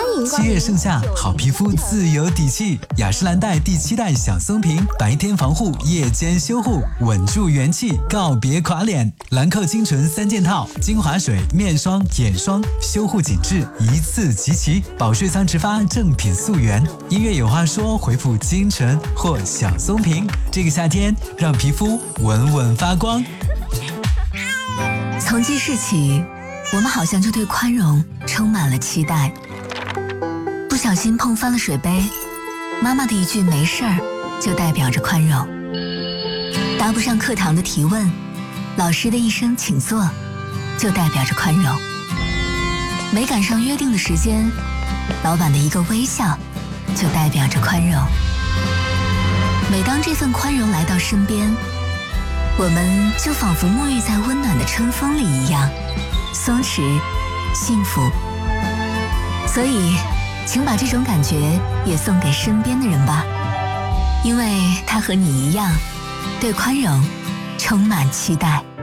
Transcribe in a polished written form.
7月盛夏，好皮肤自有底气。雅诗兰黛第7代小松瓶，白天防护，夜间修护，稳住元气，告别垮脸。兰蔻精纯3件套，精华水、面霜、眼霜，修护紧致，一次集齐。保税仓直发正品溯源。音乐有话说，回复精纯或小松瓶。这个夏天，让皮肤稳稳发光。 从记事起，我们好像就对宽容充满了期待。不小心碰翻了水杯，妈妈的一句没事儿就代表着宽容。答不上课堂的提问，老师的一声请坐就代表着宽容。没赶上约定的时间，老板的一个微笑就代表着宽容。每当这份宽容来到身边，我们就仿佛沐浴在温暖的春风里一样，松弛、幸福。所以，请把这种感觉也送给身边的人吧，因为他和你一样，对宽容充满期待。